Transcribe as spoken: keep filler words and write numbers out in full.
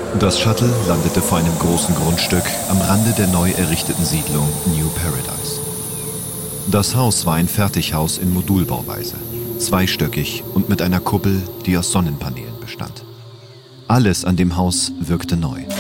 Das Shuttle landete vor einem großen Grundstück am Rande der neu errichteten Siedlung New Paradise. Das Haus war ein Fertighaus in Modulbauweise, zweistöckig und mit einer Kuppel, die aus Sonnenpaneelen bestand. Alles an dem Haus wirkte neu.